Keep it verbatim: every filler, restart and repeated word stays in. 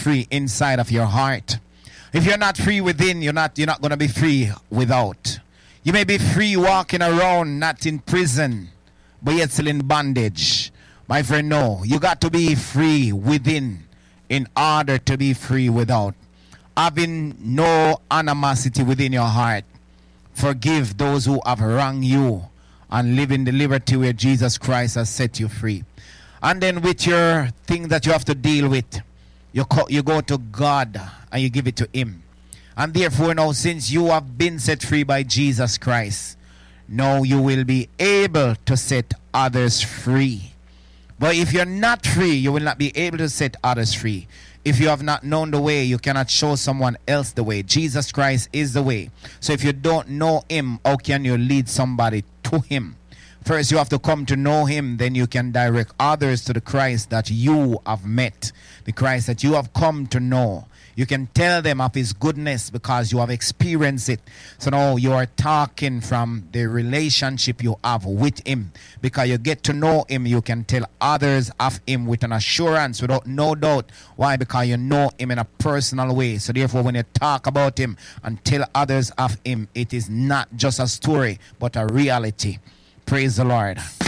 free inside of your heart. If you're not free within, you're not you're not going to be free without. You may be free walking around, not in prison, but yet still in bondage. My friend, no. You got to be free within in order to be free without. Having no animosity within your heart. Forgive those who have wronged you and live in the liberty where Jesus Christ has set you free. And then with your thing that you have to deal with, you, co- you go to God and you give it to Him. And therefore now, since you have been set free by Jesus Christ, now you will be able to set others free. But if you're not free, you will not be able to set others free. If you have not known the way, you cannot show someone else the way. Jesus Christ is the way. So if you don't know Him, how can you lead somebody to Him? First, you have to come to know Him. Then you can direct others to the Christ that you have met. The Christ that you have come to know. You can tell them of His goodness because you have experienced it. So now you are talking from the relationship you have with Him. Because you get to know Him, you can tell others of Him with an assurance, without no doubt. Why? Because you know Him in a personal way. So therefore, when you talk about Him and tell others of Him, it is not just a story, but a reality. Praise the Lord.